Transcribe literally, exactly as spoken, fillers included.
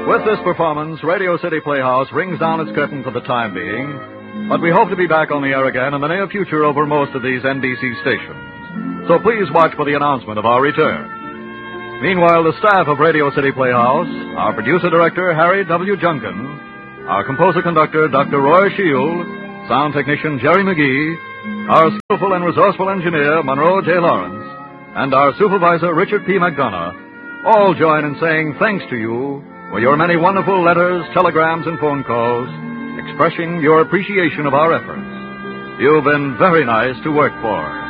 With this performance, Radio City Playhouse rings down its curtain for the time being, but we hope to be back on the air again in the near future over most of these N B C stations. So please watch for the announcement of our return. Meanwhile, the staff of Radio City Playhouse, our producer-director, Harry W. Junkin, our composer-conductor, Doctor Roy Shield, sound technician, Jerry McGee, our skillful and resourceful engineer, Monroe J. Lawrence, and our supervisor, Richard P. McDonough, all join in saying thanks to you for your many wonderful letters, telegrams, and phone calls expressing your appreciation of our efforts. You've been very nice to work for.